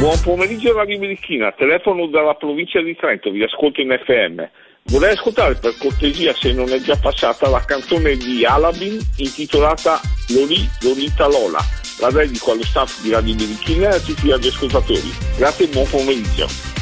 Buon pomeriggio Radio Birichina, telefono dalla provincia di Trento, vi ascolto in FM. Vorrei ascoltare per cortesia, se non è già passata, la canzone di Alabin intitolata Lolita Lola. La dedico allo staff di Radio Birichina e a tutti gli ascoltatori. Grazie e buon pomeriggio.